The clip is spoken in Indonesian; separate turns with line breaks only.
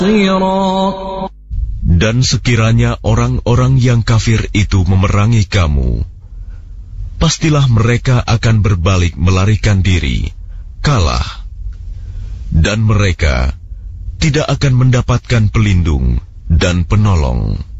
Dan sekiranya orang-orang yang kafir itu memerangi kamu, pastilah mereka akan berbalik melarikan diri, kalah. Dan mereka tidak akan mendapatkan pelindung dan penolong.